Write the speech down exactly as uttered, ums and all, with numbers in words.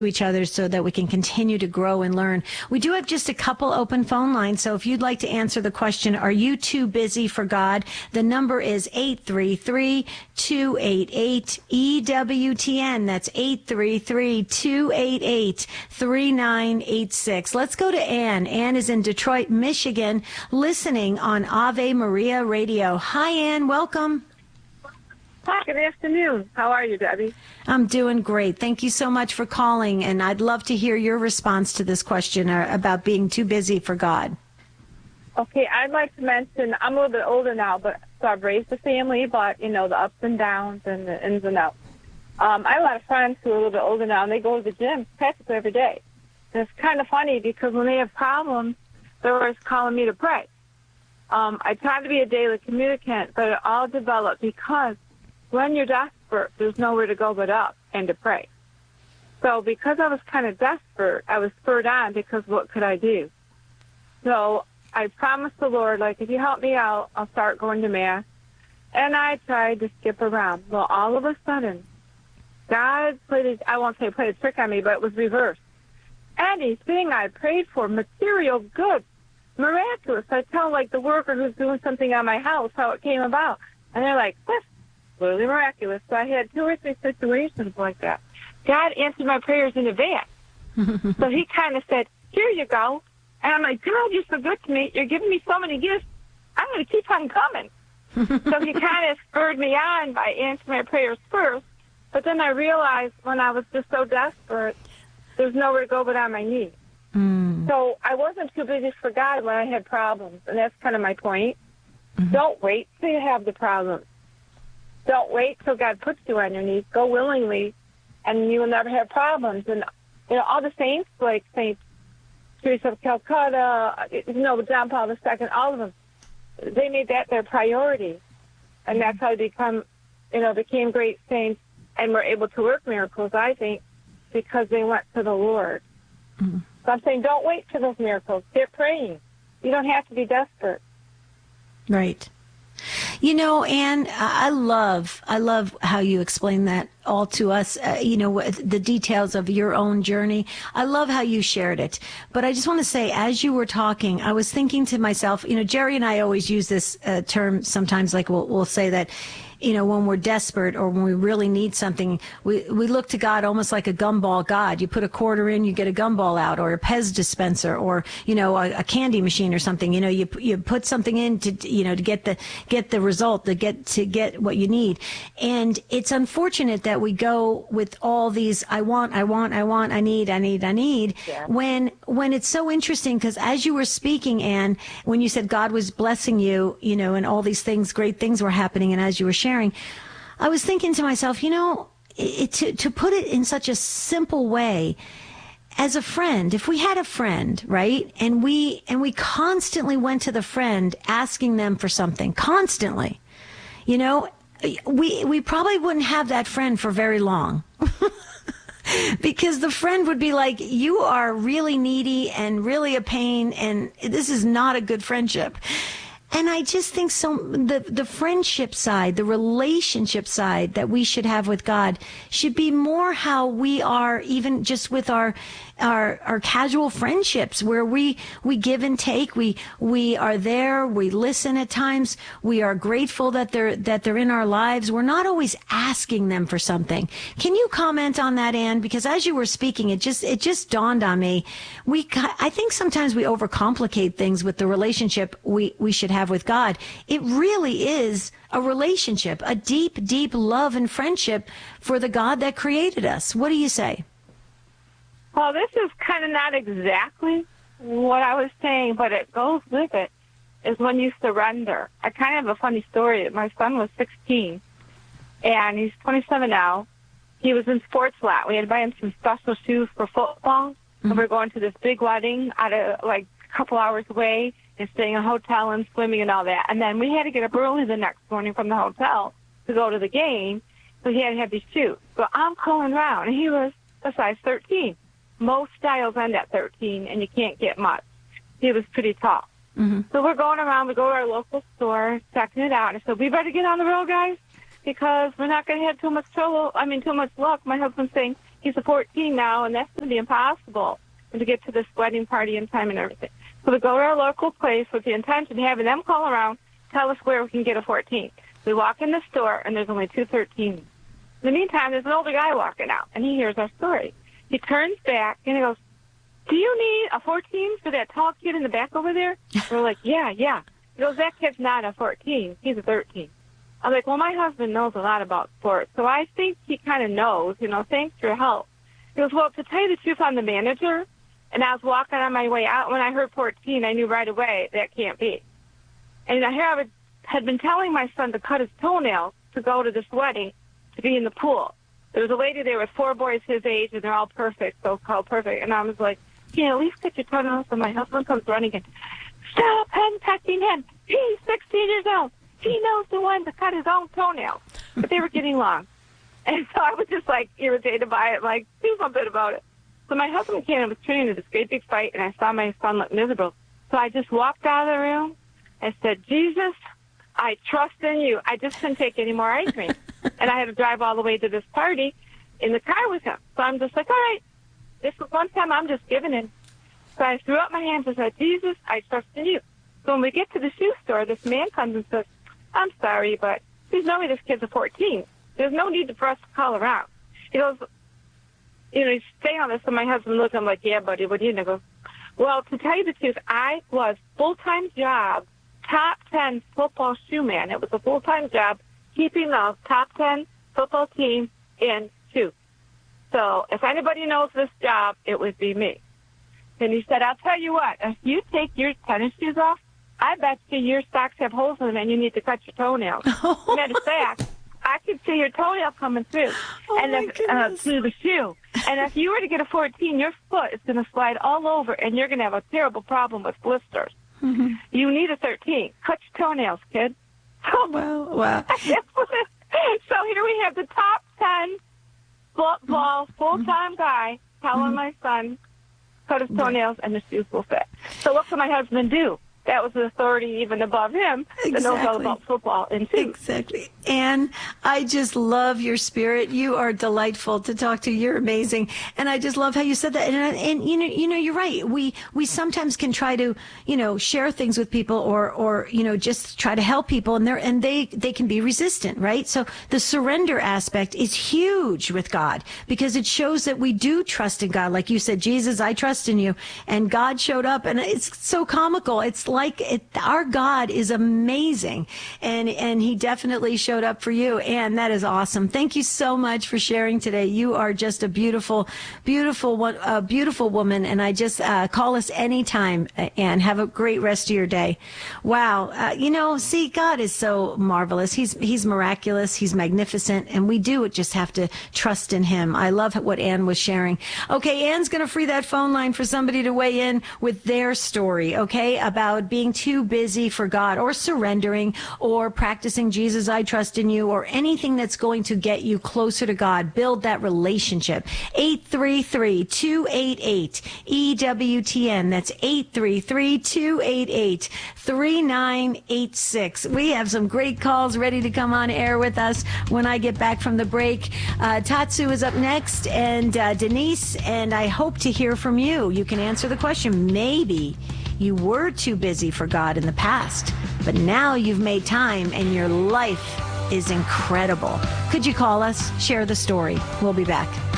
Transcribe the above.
each other so that we can continue to grow and learn. We do have just a couple open phone lines, so if you'd like to answer the question, are you too busy for God? The number is eight three three, two eight eight, E W T N. That's eight three three, two eight eight, three nine eight six. Let's go to Ann. Ann is in Detroit, Michigan, listening on Ave Maria Radio. Hi, Ann. Welcome. Hi, good afternoon. How are you, Debbie? I'm doing great. Thank you so much for calling, and I'd love to hear your response to this question uh, about being too busy for God. Okay, I'd like to mention, I'm a little bit older now, but so I've raised a family, but, you know, the ups and downs and the ins and outs. Um, I have a lot of friends who are a little bit older now, and they go to the gym practically every day. And it's kind of funny because when they have problems, they're always calling me to pray. Um, I try to be a daily communicant, but it all developed because when you're desperate, there's nowhere to go but up and to pray. So because I was kind of desperate, I was spurred on because what could I do? So I promised the Lord, like, if you help me out, I'll start going to Mass. And I tried to skip around. Well, all of a sudden, God played, a, I won't say played a trick on me, but it was reversed. Anything I prayed for, material good, miraculous. I tell, like, the worker who's doing something on my house how it came about. And they're like, this really miraculous. So I had two or three situations like that. God answered my prayers in advance. So he kind of said, here you go. And I'm like, God, you're so good to me. You're giving me so many gifts. I'm going to keep on coming. So he kind of spurred me on by answering my prayers first. But then I realized when I was just so desperate, there's nowhere to go but on my knees. Mm. So I wasn't too busy for God when I had problems. And that's kind of my point. Mm-hmm. Don't wait till you have the problem. Don't wait till God puts you on your knees. Go willingly, and you will never have problems. And, you know, all the saints, like Saint Teresa of Calcutta, you know, John Paul the Second, all of them, they made that their priority. And that's how they become, you know, became great saints and were able to work miracles, I think, because they went to the Lord. Mm-hmm. So I'm saying don't wait for those miracles. Get praying. You don't have to be desperate. Right. You know, Ann, I love, I love how you explain that all to us, uh, you know, the details of your own journey. I love how you shared it. But I just want to say, as you were talking, I was thinking to myself, you know, Jerry and I always use this uh, term sometimes, like we'll, we'll say that, you know, when we're desperate or when we really need something, we, we look to God almost like a gumball God. You put a quarter in, you get a gumball out, or a Pez dispenser, or, you know, a, a candy machine or something. You know, you you put something in to, you know, to get the get the result, to get to get what you need. And it's unfortunate that we go with all these I want, I want, I want, I need, I need, I need. Yeah. When when it's so interesting, because as you were speaking, Ann, when you said God was blessing you, you know, and all these things, great things were happening, and as you were sharing, I was thinking to myself, you know, it, to, to put it in such a simple way, as a friend, if we had a friend, right, and we and we constantly went to the friend asking them for something, constantly, you know, we we probably wouldn't have that friend for very long. Because the friend would be like, you are really needy and really a pain, and this is not a good friendship. And I just think so the the friendship side, the relationship side that we should have with God should be more how we are even just with our our our casual friendships, where we we give and take, we we are there, we listen at times, we are grateful that they're that they're in our lives. We're not always asking them for something. Can you comment on that, Ann? Because as you were speaking, it just it just dawned on me. We I think sometimes we overcomplicate things with the relationship we we should have with God. It really is a relationship, a deep, deep love and friendship for the God that created us. What do you say? Well, this is kind of not exactly what I was saying, but it goes with it, is when you surrender. I kind of have a funny story. My son was sixteen, and he's twenty-seven now. He was in sports lot. We had to buy him some special shoes for football, mm-hmm. and we we're going to this big wedding out of, like, a couple hours away, and staying in a hotel and swimming and all that. And then we had to get up early the next morning from the hotel to go to the game, so he had to have these shoes. So I'm calling around, and he was a size thirteen. Most styles end at thirteen, and you can't get much. He was pretty tall. Mm-hmm. So we're going around. We go to our local store, checking it out. And I said, we better get on the road, guys, because we're not going to have too much trouble. I mean, too much luck. My husband's saying, he's a fourteen now, and that's going to be impossible to get to this wedding party in time and everything. So we go to our local place with the intention of having them call around, tell us where we can get a fourteen. We walk in the store, and there's only two thirteens. In the meantime, there's an older guy walking out, and he hears our story. He turns back, and he goes, do you need a fourteen for that tall kid in the back over there? We're like, yeah, yeah. He goes, that kid's not a fourteen. He's a thirteen. I'm like, well, my husband knows a lot about sports, so I think he kind of knows, you know, thanks for your help. He goes, well, to tell you the truth, I'm the manager, and I was walking on my way out. When I heard fourteen, I knew right away that can't be. And I have, had been telling my son to cut his toenails to go to this wedding to be in the pool. There was a lady there with four boys his age, and they're all perfect, so-called perfect. And I was like, can you at least cut your toenails? And my husband comes running in. Stop hen-touching him. He's sixteen years old. He knows the one to cut his own toenails. But they were getting long. And so I was just, like, irritated by it, like, do something about it. So my husband came and was turning into this great big fight, and I saw my son look miserable. So I just walked out of the room and said, Jesus, I trust in you. I just couldn't take any more ice cream. And I had to drive all the way to this party in the car with him. So I'm just like, all right, this was one time I'm just giving in. So I threw up my hands and said, Jesus, I trust in you. So when we get to the shoe store, this man comes and says, I'm sorry, but there's no way this kid's a fourteen. There's no need for us to call around. He goes, you know, he's saying all this, and my husband looks, I'm like, yeah, buddy, what do you know? He goes, well, to tell you the truth, I was full-time job, top ten football shoe man. It was a full-time job keeping the top ten football team in shoe. So if anybody knows this job, it would be me. And he said, I'll tell you what, if you take your tennis shoes off, I bet you your socks have holes in them and you need to cut your toenails. Oh. Matter of fact, I could see your toenail coming through oh and if, uh, through the shoe. And if you were to get a fourteen, your foot is going to slide all over and you're going to have a terrible problem with blisters. Mm-hmm. You need a thirteen. Cut your toenails, kid. So, wow, wow. So here we have the top ten football full-time guy telling mm-hmm. my son, cut his toenails and the shoes will fit. So what can my husband do? That was the authority even above him that exactly. knows all about football and shoes. Exactly. And I just love your spirit. You are delightful to talk to. You're amazing. And I just love how you said that. And, and you know, you know, you're right. We, we sometimes can try to, you know, share things with people or, or, you know, just try to help people and they're, and they, they can be resistant, right? So the surrender aspect is huge with God because it shows that we do trust in God. Like you said, Jesus, I trust in you. And God showed up and it's so comical. It's like it, our God is amazing. And, and he definitely showed up for you. And that is awesome. Thank you so much for sharing today. You are just a beautiful, beautiful one, a beautiful woman. And I just, uh, call us anytime and have a great rest of your day. Wow. Uh, you know, see, God is so marvelous. He's, he's miraculous. He's magnificent. And we do just have to trust in him. I love what Ann was sharing. Okay. Ann's going to free that phone line for somebody to weigh in with their story. Okay. About being too busy for God or surrendering or practicing Jesus, I trust in you, or anything that's going to get you closer to God, build that relationship. eight three three, two eight eight, E W T N. That's eight three three, two eight eight, three nine eight six. We have some great calls ready to come on air with us when I get back from the break. Uh, Tatsu is up next and uh, Denise, and I hope to hear from you. You can answer the question. Maybe you were too busy for God in the past, but now you've made time and your life is incredible. Could you call us? Share the story. We'll be back.